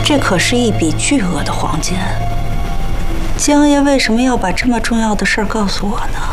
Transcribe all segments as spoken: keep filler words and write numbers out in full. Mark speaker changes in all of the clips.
Speaker 1: 这可是一笔巨额的黄金。江爷为什么要把这么重要的事儿告诉我呢？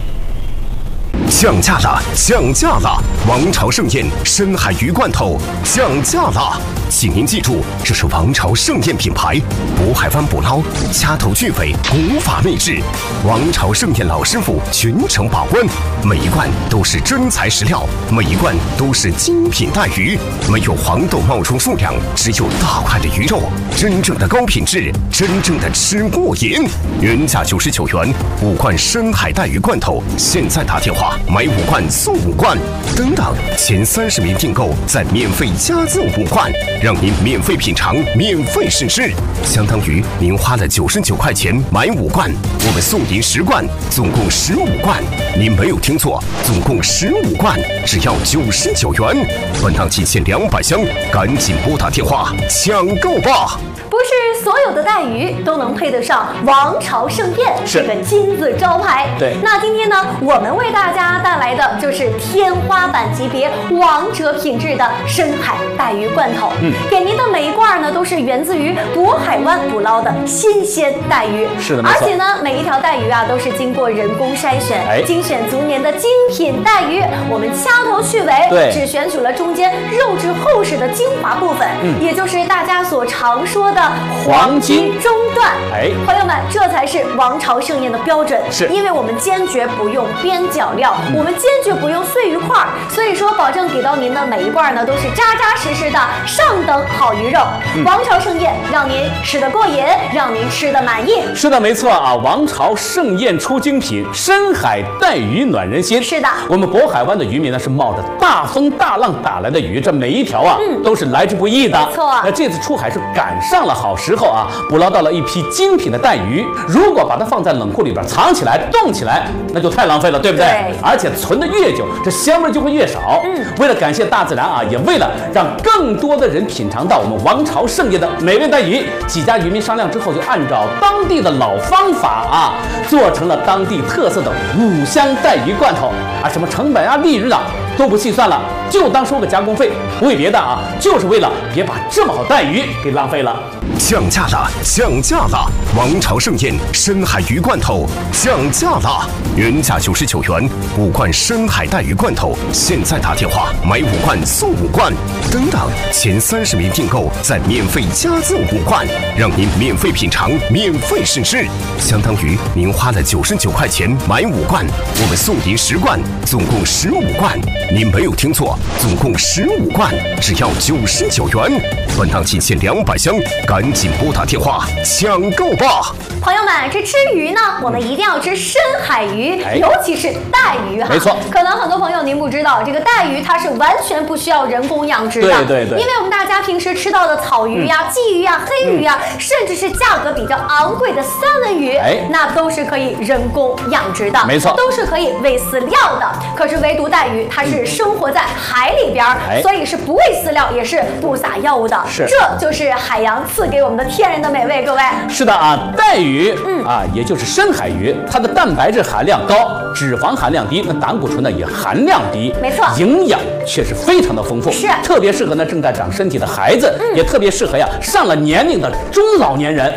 Speaker 2: 降价了，降价了！王朝盛宴深海鱼罐头降价了，请您记住，这是王朝盛宴品牌，渤海湾捕捞，掐头去尾，古法秘制。王朝盛宴老师傅全程把关，每一罐都是真材实料，每一罐都是精品带鱼，没有黄豆冒充数量，只有大块的鱼肉，真正的高品质，真正的吃过瘾。原价九十九元，五罐深海带鱼罐头，现在打电话。买五罐送五罐，等等，前三十名订购再免费加赠五罐，让您免费品尝，免费试吃，相当于您花了九十九块钱买五罐，我们送您十罐，总共十五罐。您没有听错，总共十五罐，只要九十九元。本档仅限两百箱，赶紧拨打电话抢购吧！
Speaker 3: 不是所有的带鱼都能配得上王朝盛宴这个金字招牌。
Speaker 4: 对，
Speaker 3: 那今天呢，我们为大家带来的就是天花板级别、王者品质的深海带鱼罐头。嗯，给您的每一罐呢，都是源自于渤海湾捕捞的新鲜带鱼。
Speaker 4: 是的，没错。
Speaker 3: 而且呢，每一条带鱼啊，都是经过人工筛选，
Speaker 4: 哎，
Speaker 3: 精选足年的精品带鱼。我们掐头去尾，
Speaker 4: 对，
Speaker 3: 只选取了中间肉质厚实的精华部分，嗯，也就是大家所常说的黄金中段。
Speaker 4: 哎，
Speaker 3: 朋友们，这才是王朝盛宴的标准。
Speaker 4: 是，
Speaker 3: 因为我们坚决不用边角料，嗯、我们坚决不用碎鱼块，所以说保证给到您的每一罐呢都是扎扎实实的上等好鱼肉。嗯、王朝盛宴让您吃得过瘾，让您吃得满意。
Speaker 4: 是的，没错啊！王朝盛宴出精品，深海带鱼暖人心。
Speaker 3: 是的，
Speaker 4: 我们渤海湾的渔民呢是冒着大风大浪打来的鱼，这每一条啊、嗯、都是来之不易的。
Speaker 3: 没错，
Speaker 4: 那这次出海是赶上了好时候啊，捕捞到了一批精品的带鱼。如果把它放在冷库里边藏起来、冻起来，那就太浪费了，对不对？
Speaker 3: 对。
Speaker 4: 而且存得越久，这香味就会越少。嗯。为了感谢大自然啊，也为了让更多的人品尝到我们王朝盛宴的美味带鱼，几家渔民商量之后，就按照当地的老方法啊，做成了当地特色的五香带鱼罐头啊，什么成本啊、利润啊都不细算了，就当收个加工费，不为别的啊，就是为了别把这么好带鱼给浪费了。
Speaker 2: 降价了，降价了！王朝盛宴深海鱼罐头降价了，原价九十九元，五罐深海带鱼罐头，现在打电话买五罐送五罐，等等，前三十名订购再免费加赠五罐，让您免费品尝，免费试吃，相当于您花了九十九块钱买五罐，我们送您十罐，总共十五罐。您没有听错，总共十五罐，只要九十九元。本档仅限两百箱，赶紧拨打电话抢购吧！
Speaker 3: 朋友们，这吃鱼呢，我们一定要吃深海鱼，
Speaker 4: 哎、
Speaker 3: 尤其是带鱼哈。
Speaker 4: 没错，
Speaker 3: 可能很多朋友您不知道，这个带鱼它是完全不需要人工养殖的。
Speaker 4: 对对对。
Speaker 3: 因为我们大家平时吃到的草鱼呀、嗯、鲫鱼呀、黑鱼呀，嗯、甚至是价格比较昂贵的三文鱼，哎，那都是可以人工养殖的。
Speaker 4: 没错，
Speaker 3: 都是可以喂饲料的。可是唯独带鱼，它是生活在海里边，哎、所以是不喂饲料，也是不撒药物的。
Speaker 4: 是，
Speaker 3: 这就是海洋赐给我们的天然的美味。各位，
Speaker 4: 是的啊，带鱼，嗯啊，也就是深海鱼，它的蛋白质含量高，脂肪含量低，那胆固醇呢也含量低，
Speaker 3: 没错，
Speaker 4: 营养却是非常的丰富，
Speaker 3: 是，
Speaker 4: 特别适合呢正在长身体的孩子，嗯、也特别适合呀上了年龄的中老年人。